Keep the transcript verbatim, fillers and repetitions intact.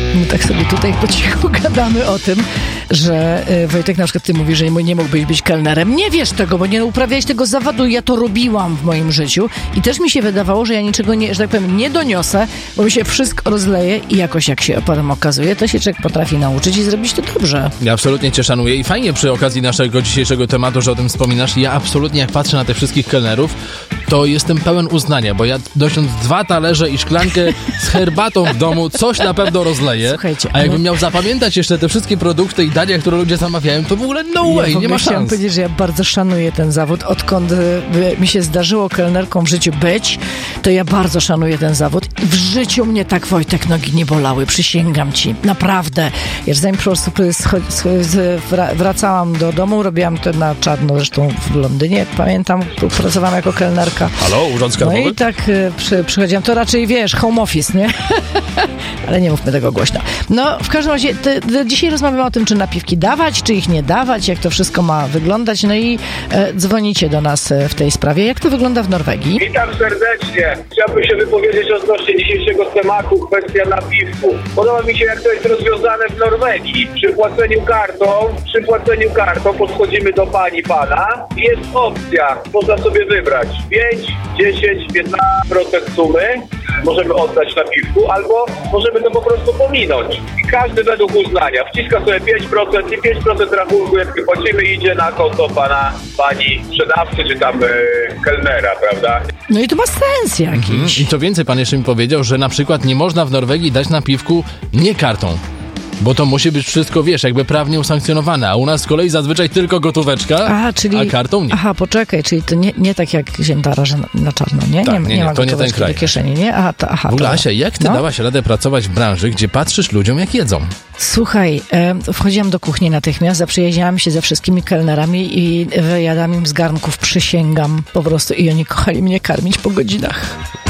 My tak sobie tutaj po cichu gadamy o tym, że y, Wojtek, na przykład ty mówisz, że nie, nie mógłbyś być kelnerem. Nie wiesz tego, bo nie uprawiałeś tego zawodu. Ja to robiłam w moim życiu i też mi się wydawało, że ja niczego nie, że tak powiem, nie doniosę, bo mi się wszystko rozleje i jakoś jak się potem okazuje, to się człowiek potrafi nauczyć i zrobić to dobrze. Ja absolutnie cię szanuję i fajnie przy okazji naszego dzisiejszego tematu, że o tym wspominasz. Ja absolutnie jak patrzę na tych wszystkich kelnerów, to jestem pełen uznania, bo ja dość dwa talerze i szklankę z herbatą w domu coś na pewno rozleję. Słuchajcie, a jakbym ale... miał zapamiętać jeszcze te wszystkie produkty i dania, które ludzie zamawiają, to w ogóle no way, ja nie ma chciałam szans. powiedzieć, że ja bardzo szanuję ten zawód. Odkąd y, mi się zdarzyło kelnerką w życiu być, to ja bardzo szanuję ten zawód. I w życiu mnie tak, Wojtek, nogi nie bolały. Przysięgam ci. Naprawdę. Ja zanim po prostu scho- scho- z, wra- wracałam do domu, robiłam to na czarno, zresztą w Londynie, jak pamiętam, pracowałam jako kelnerka. Halo, Urząd Skarbowy? No i tak y, przy, przychodziłam. To raczej, wiesz, home office, nie? Ale nie mówmy tego głośno. No, w każdym razie te, te, dzisiaj rozmawiamy o tym, czy napiwki dawać, czy ich nie dawać, jak to wszystko ma wyglądać. No i e, dzwonicie do nas w tej sprawie. Jak to wygląda w Norwegii? Witam serdecznie. Chciałbym się wypowiedzieć odnośnie dzisiejszego tematu, kwestia napiwków. Podoba mi się, jak to jest rozwiązane w Norwegii. Przy płaceniu kartą, przy płaceniu kartą podchodzimy do pani, pana i jest opcja, można sobie wybrać pięć, dziesięć, piętnaście procent sumy możemy oddać napiwku, albo możemy to po prostu pominąć. I każdy według uznania wciska sobie pięć procent i pięć procent rachunku, jak płacimy, idzie na konto pana, pani sprzedawcy, czy tam e, kelnera, prawda? No i to ma sens jakiś. Mhm. I co więcej, pan jeszcze mi powiedział, że na przykład nie można w Norwegii dać napiwku nie kartą. Bo to musi być wszystko, wiesz, jakby prawnie usankcjonowane, a u nas z kolei zazwyczaj tylko gotóweczka, Aha, czyli, a kartą nie. Aha, poczekaj, czyli to nie, nie tak jak ziętara, że na, na czarno, nie? Tak, nie, nie, nie, nie, ma to nie ten gotóweczki kraj. do kieszeni, nie? Aha, to, aha, W ogóle, to, Asia, jak ty no? dałaś radę pracować w branży, gdzie patrzysz ludziom, jak jedzą? Słuchaj, e, wchodziłam do kuchni natychmiast, zaprzyjaźniałam się ze wszystkimi kelnerami i wyjadałam im z garnków, przysięgam po prostu, i oni kochali mnie karmić po godzinach.